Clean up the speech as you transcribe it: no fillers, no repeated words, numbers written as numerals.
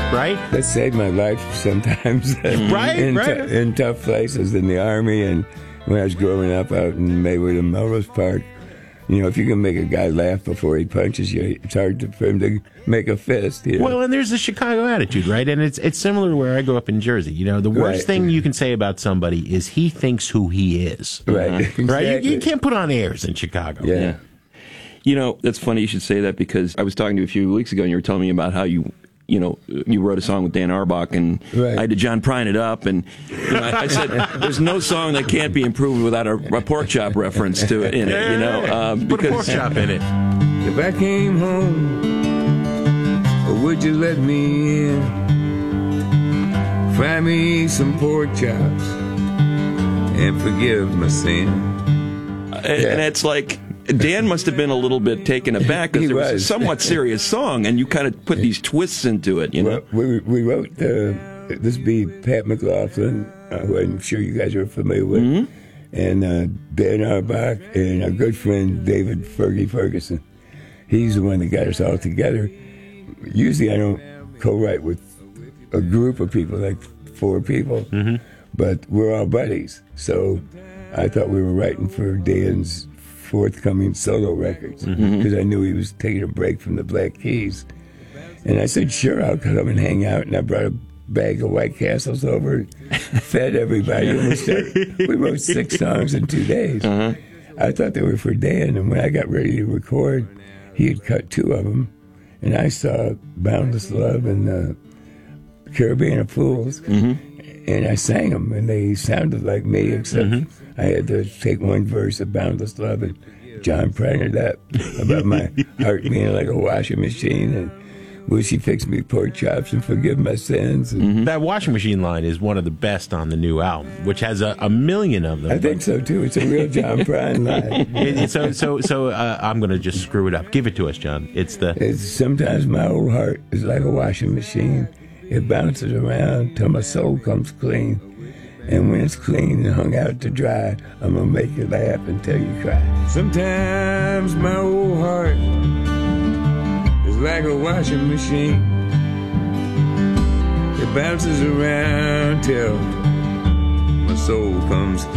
right? That saved my life sometimes. Right, in tough places, in the Army, and when I was growing up out in Maywood and Melrose Park. You know, if you can make a guy laugh before he punches you, it's hard for him to make a fist. You know? Well, and there's the Chicago attitude, right? And it's similar to where I grew up in Jersey. You know, the worst thing you can say about somebody is he thinks who he is. Right. Exactly. Right? You can't put on airs in Chicago. Yeah. You know, that's funny you should say that, because I was talking to you a few weeks ago and you were telling me about how you wrote a song with Dan Auerbach, and I had to John Prine it up, and I said, "There's no song that can't be improved without a pork chop reference to it in it." You know, put a pork chop in it. If I came home, or would you let me in? Fry me some pork chops and forgive my sin. And it's like, Dan must have been a little bit taken aback, because it was a somewhat serious song, and you kind of put these twists into it, you know? Well, we wrote, this be Pat McLaughlin, who I'm sure you guys are familiar with, and Dan Auerbach, and our good friend David Fergie Ferguson. He's the one that got us all together. Usually I don't co-write with a group of people, like 4 people, but we're all buddies. So I thought we were writing for Dan's forthcoming solo records, because I knew he was taking a break from the Black Keys. And I said, sure, I'll come and hang out. And I brought a bag of White Castles over, fed everybody. And we wrote 6 songs in 2 days. I thought they were for Dan, and when I got ready to record, he had cut 2 of them. And I saw Boundless Love and Caribbean of Fools, and I sang them, and they sounded like me, except I had to take one verse of Boundless Love and John Prine it up about my heart being like a washing machine, and will she fix me pork chops and forgive my sins? And that washing machine line is one of the best on the new album, which has a million of them. I think so too. It's a real John Prine line. So I'm going to just screw it up. Give it to us, John. It's sometimes my old heart is like a washing machine. It bounces around till my soul comes clean. And when it's clean and hung out to dry, I'm gonna make you laugh until you cry. Sometimes my old heart is like a washing machine. It bounces around till my soul comes clean.